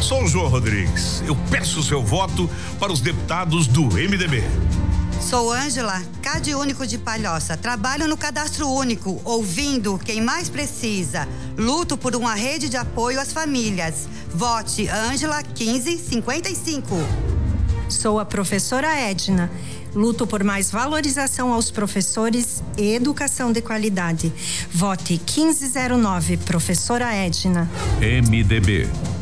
Sou o João Rodrigues. Eu peço o seu voto para os deputados do MDB. Sou Ângela, Cade Único de Palhoça. Trabalho no Cadastro Único, ouvindo quem mais precisa. Luto por uma rede de apoio às famílias. Vote Ângela 1555. Sou a professora Edna. Luto por mais valorização aos professores e educação de qualidade. Vote 1509, professora Edna. MDB.